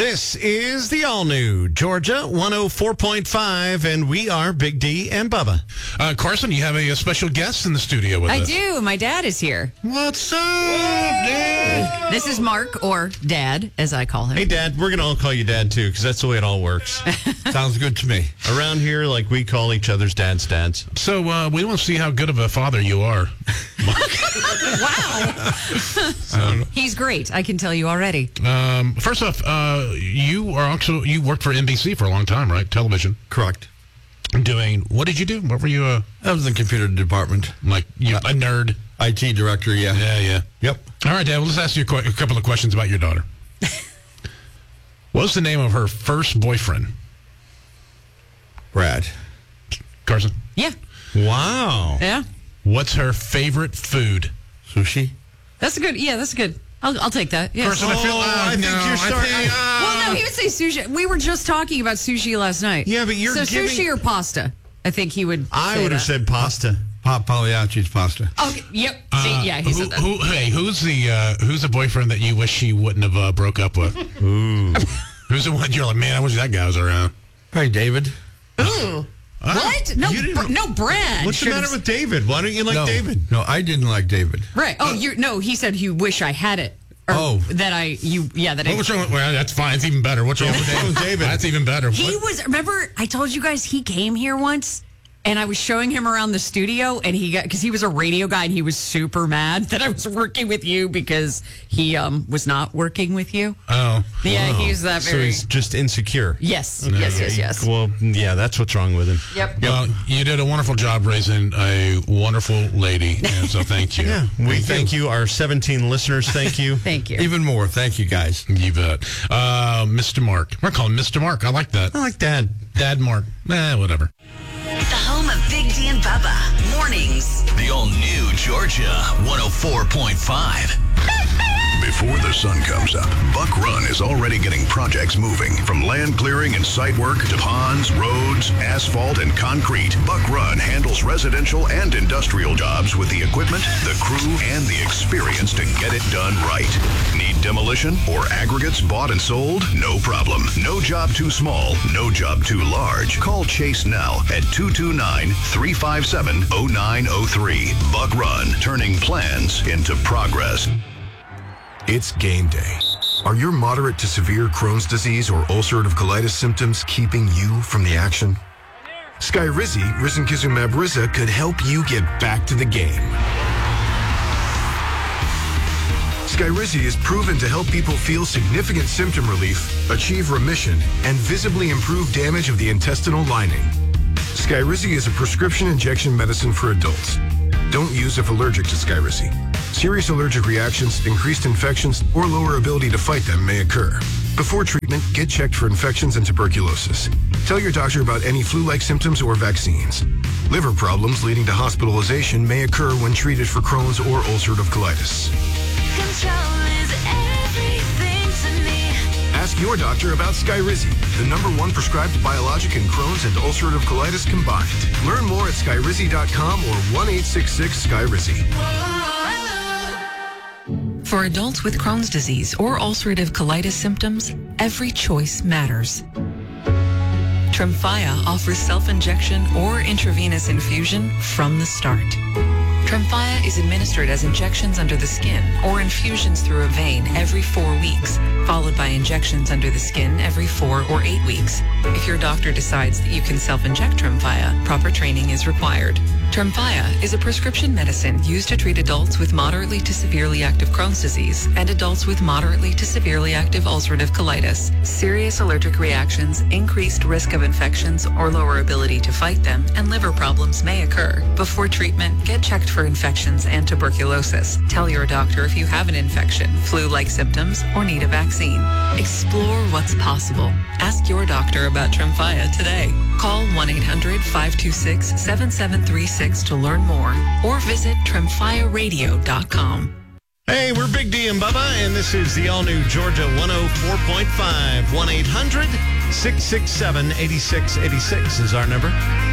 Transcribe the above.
This is the all-new Georgia 104.5, and we are Big D and Bubba. Carson, you have a special guest in the studio with us. I do. My dad is here. What's up, Dad? This is Mark, or Dad, as I call him. Hey, Dad. We're going to all call you Dad, too, because that's the way it all works. Sounds good to me. Around here, like, we call each other's dads. So we want to see how good of a father you are. Wow. He's great. I can tell you already. First off, you worked for NBC for a long time, right? Television. Correct. Doing, what did you do? What were you? I was in the computer department. Like, you a nerd? IT director, yeah. Yeah. Yep. All right, Dad, well, let's ask you a couple of questions about your daughter. What's the name of her first boyfriend? Brad. Carson? Yeah. Wow. Yeah. What's her favorite food? Sushi. That's good. Yeah, that's good. I'll take that. Yes. Carson, I think you're starting. Well, no, he would say sushi. We were just talking about sushi last night. Yeah, but you're so giving... sushi or pasta? I think he would. I would have said pasta. Pagliacci's pasta. Okay. Yep. See, yeah, he said that. Who's the boyfriend that you wish she wouldn't have broke up with? Ooh. Who's the one you're like, man, I wish that guy was around? Probably David. Ooh. What? No, no, Brad. What's the matter with David? Why don't you like David? No, I didn't like David. Right. Oh, he said you wish I had it. Or What's wrong with, well, that's fine. It's even better. What's wrong with David? That's even better. Remember, I told you guys he came here once, and I was showing him around the studio, and because he was a radio guy, and he was super mad that I was working with you because he was not working with you. Oh. Yeah, he's that very... So he's just insecure. Yes. Yes. Well, yeah, that's what's wrong with him. Yep. Well, you did a wonderful job raising a wonderful lady, and so thank you. Yeah, we thank you. Our 17 listeners, thank you. Thank you. Even more. Thank you, guys. You bet. Mr. Mark. We're calling him Mr. Mark. I like that. I like Dad. Dad Mark. Whatever. The home of Big D and Bubba. Mornings. The all-new Georgia 104.5. Before the sun comes up, Buck Run is already getting projects moving. From land clearing and site work to ponds, roads, asphalt, and concrete, Buck Run handles residential and industrial jobs with the equipment, the crew, and the experience to get it done right. Need demolition or aggregates bought and sold? No problem. No job too small, no job too large. Call Chase now at 229-357-0903. Buck Run, turning plans into progress. It's game day. Are your moderate to severe Crohn's disease or ulcerative colitis symptoms keeping you from the action? Skyrizi, risankizumab Riza, could help you get back to the game. Skyrizi is proven to help people feel significant symptom relief, achieve remission, and visibly improve damage of the intestinal lining. Skyrizi is a prescription injection medicine for adults. Don't use if allergic to Skyrizi. Serious allergic reactions, increased infections, or lower ability to fight them may occur. Before treatment, get checked for infections and tuberculosis. Tell your doctor about any flu-like symptoms or vaccines. Liver problems leading to hospitalization may occur when treated for Crohn's or ulcerative colitis. Control is everything to me. Ask your doctor about Skyrizi, the #1 prescribed biologic in Crohn's and ulcerative colitis combined. Learn more at skyrizi.com or 1-866-SKYRIZI. For adults with Crohn's disease or ulcerative colitis symptoms, every choice matters. Tremfya offers self-injection or intravenous infusion from the start. Tremfya is administered as injections under the skin or infusions through a vein every 4 weeks, followed by injections under the skin every 4 or 8 weeks. If your doctor decides that you can self-inject Tremfya, proper training is required. Tremfya is a prescription medicine used to treat adults with moderately to severely active Crohn's disease and adults with moderately to severely active ulcerative colitis. Serious allergic reactions, increased risk of infections or lower ability to fight them, and liver problems may occur. Before treatment, get checked for infections and tuberculosis. Tell your doctor if you have an infection, flu-like symptoms, or need a vaccine. Explore what's possible. Ask your doctor about Tremfya today. Call 1-800-526-7736 to learn more or visit tremfyaradio.com. Hey, we're Big D and Bubba, and this is the all-new Georgia 104.5. 1-800-667-8686 is our number.